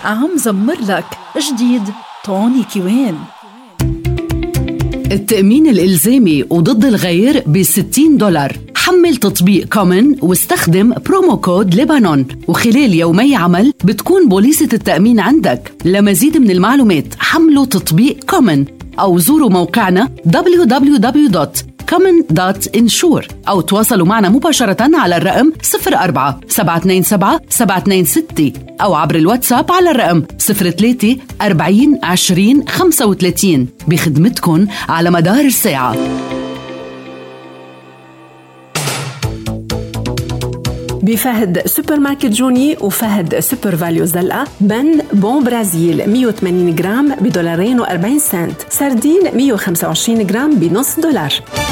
عم زمر لك جديد توني كوين. التأمين الإلزامي وضد الغير $60. حمل تطبيق كومن واستخدم برومو كود لبنان، وخلال يومي عمل بتكون بوليسة التأمين عندك. لمزيد من المعلومات حملوا تطبيق كومن أو زوروا موقعنا www.common.insure أو تواصلوا معنا مباشرة على الرقم 04-727-726 أو عبر الواتساب على الرقم 03-40-20-35 بخدمتكن على مدار الساعة. بفهد سوبر ماركت جوني وفهد سوبر فاليو زلقة بن بون برازيل 180 جرام $2.40، سردين 125 جرام $0.50.